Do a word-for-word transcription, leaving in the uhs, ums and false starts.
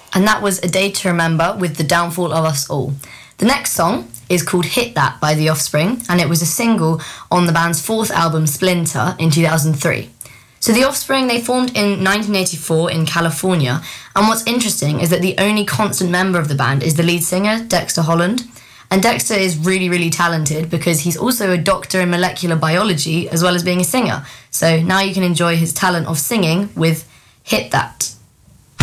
And that was A Day to Remember with The Downfall of Us All. The next song is called Hit That by The Offspring, and it was a single on the band's fourth album, Splinter, in two thousand three. So The Offspring, they formed in nineteen eighty-four in California, and what's interesting is that the only constant member of the band is the lead singer, Dexter Holland. And Dexter is really, really talented because he's also a doctor in molecular biology as well as being a singer. So now you can enjoy his talent of singing with Hit That.